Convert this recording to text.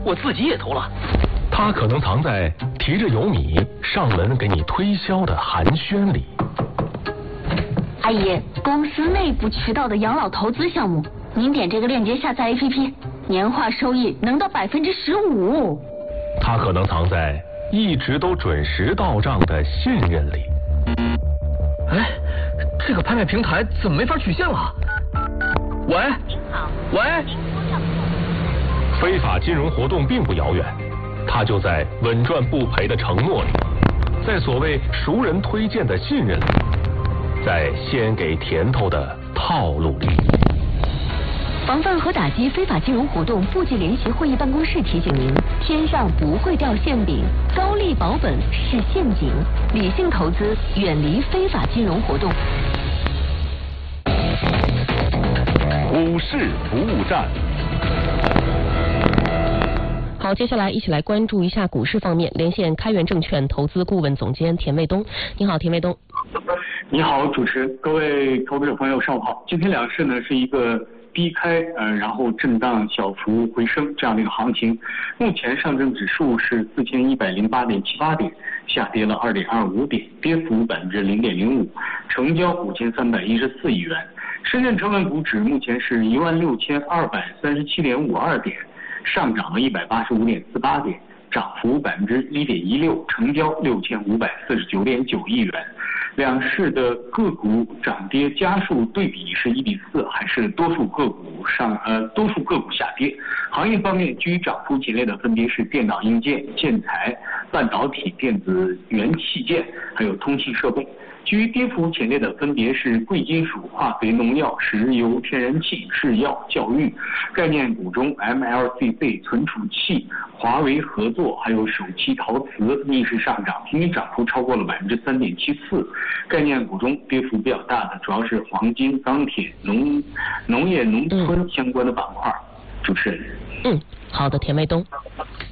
我自己也投了。 他可能藏在提着油米上门给你推销的寒暄里。 阿姨，公司内部渠道的养老投资项目，您点这个链接下载 APP， 年化收益能到15%。 他可能藏在一直都准时到账的信任里。 哎，这个拍卖平台怎么没法取现了？喂，您好，喂。 非法金融活动并不遥远，它就在稳赚不赔的承诺里，在所谓熟人推荐的信任里，在先给甜头的套路里。 防范和打击非法金融活动部级联席会议办公室提醒您：天上不会掉馅饼，高利保本是陷阱，理性投资，远离非法金融活动。 股市服务站。 好，接下来一起来关注一下股市方面，连线开源证券投资顾问总监田卫东。你好，田卫东。 你好，主持人，各位投资者朋友，上午好。今天两市呢是一个低开然后震荡小幅回升这样的一个行情。目前上证指数是4108.78点，下跌了2.25点，跌幅0.05%，成交5314亿元。深圳成分股指目前是16237.52点。上涨了185.48点，涨幅1.16%，成交6549.9亿元。两市的个股涨跌家数对比是1:4，还是多数个股下跌？行业方面，居于涨幅前列的分别是电脑硬件、建材、半导体、电子元器件，还有通信设备。居于跌幅前列的分别是贵金属、化肥、农药、石油、天然气、制药、教育。概念股中 MLCC 存储器、华为合作还有首期陶瓷逆势上涨，平均涨幅超过了3.74%。概念股中跌幅比较大的主要是黄金、钢铁、农业农村相关的板块。主持人。 好的，田卫东。